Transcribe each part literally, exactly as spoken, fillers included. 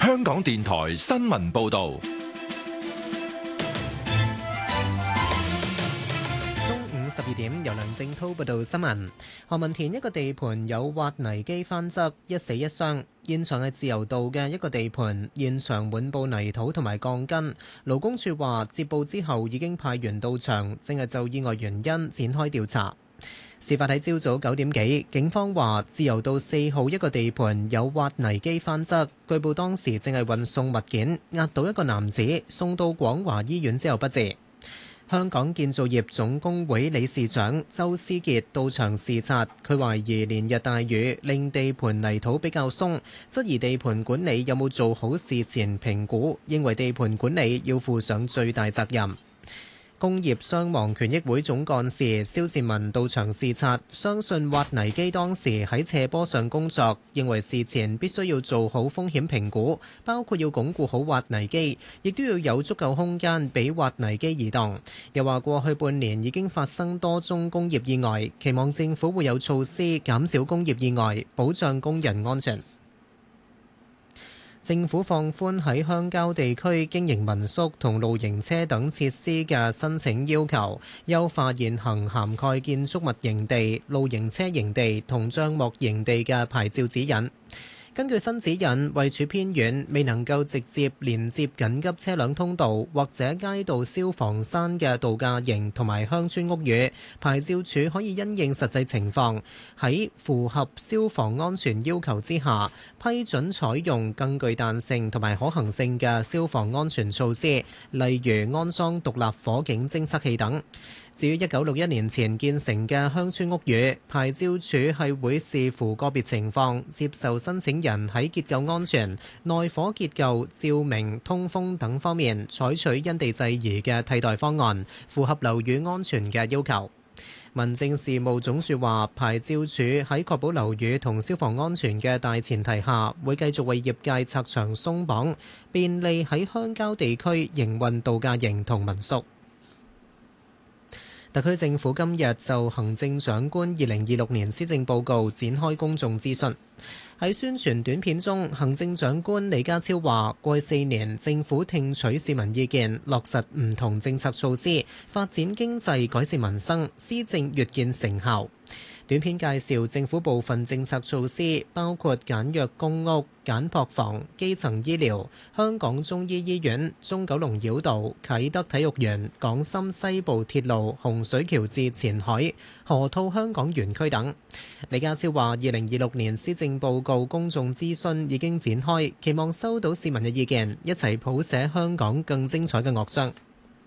香港電台新聞報道。 中午十二點，由梁正滔報道新聞。何文田一個地盤有挖泥機翻側，一死一傷。現場係自由道嘅一個地盤，現場滿布泥土同埋鋼筋。勞工處話接報之後已經派員到場，正係就意外原因展開調查。事發喺朝早九點幾，警方話自由道四號一個地盤有挖泥機翻側，據報當時正係運送物件，壓到一個男子，送到廣華醫院之後不治。香港建造業總工會理事長周思傑到場視察，佢懷疑連日大雨令地盤泥土比較鬆，質疑地盤管理有冇做好事前評估，認為地盤管理要負上最大責任。工業傷亡權益會總幹事蕭善文到場視察，相信挖泥機當時喺斜坡上工作，認為事前必須要做好風險評估，包括要鞏固好挖泥機，亦都要有足夠空間俾挖泥機移動。又話過去半年已經發生多宗工業意外，期望政府會有措施減少工業意外，保障工人安全。政府放寬喺鄉郊地區經營民宿同露營車等設施嘅申請要求，優化現行涵蓋建築物營地、露營車營地同帳幕營地嘅牌照指引。根據新指引，位處偏遠、未能夠直接連接緊急車輛通道或者街道消防山嘅度假營同埋鄉村屋宇，牌照處可以因應實際情況，喺符合消防安全要求之下，批准採用更具彈性同埋可行性嘅消防安全措施，例如安裝獨立火警偵測器等。至於一九六一年前建成嘅鄉村屋宇，牌照處係會視乎個別情況，接受申請人喺結構安全、內火結構、照明、通風等方面採取因地制宜嘅替代方案，符合樓宇安全嘅要求。民政事務總署話，牌照處喺確保樓宇同消防安全嘅大前提下，會繼續為業界拆牆鬆綁，便利喺鄉郊地區營運度假營同民宿。特區政府今日就行政長官二零二六年施政報告展開公眾諮詢。喺宣傳短片中，行政長官李家超話：過去四年，政府聽取市民意見，落實唔同政策措施，發展經濟、改善民生，施政越見成效。短片介紹政府部分政策措施，包括簡約公屋、簡樸房、基層醫療、香港中醫醫院、中九龍繞道、啟德體育園、港深西部鐵路、洪水橋至前海、河套香港園區等。李家超話：二零二六年施政報告公眾諮詢已經展開，期望收到市民嘅意見，一齊譜寫香港更精彩嘅樂章。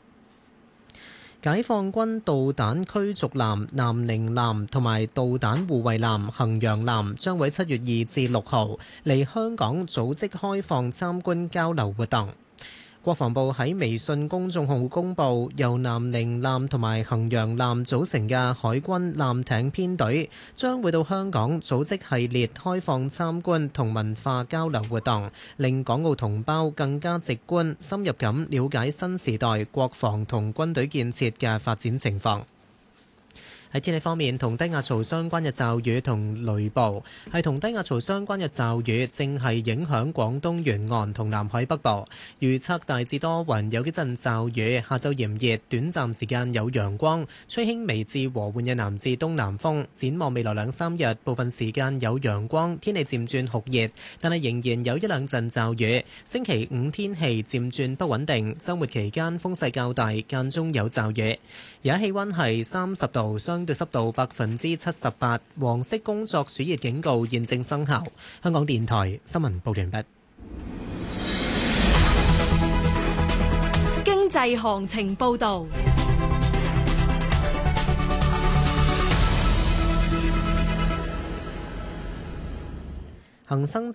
解放軍導彈驅逐艦南寧艦同埋導彈護衛艦衡陽艦將會七月二至六號嚟香港組織開放參觀交流活動。國防部喺微信公眾號公佈，由南寧艦同埋衡陽艦組成嘅海軍艦艇編隊將會到香港組織系列開放參觀同文化交流活動，令港澳同胞更加直觀、深入咁了解新時代國防同軍隊建設嘅發展情況。喺天氣方面，同低壓槽相關嘅驟雨同雷暴，係同低壓槽相關嘅驟雨正係影響廣東沿岸同南海北部。預測大致多雲，有幾陣驟雨，下晝炎熱，短暫時間有陽光，吹輕微至和緩嘅南至東南風。展望未來兩三日，部分時間有陽光，天氣漸轉酷熱，但係仍然有一兩陣驟雨。星期五天氣漸轉不穩定，週末期間風勢較大，間中有驟雨。而家氣溫係三十度，相對濕度百分之七十八，黃色工作暑熱警告現正生效。香港電台新聞報完畢。 經濟行情報道， 恒生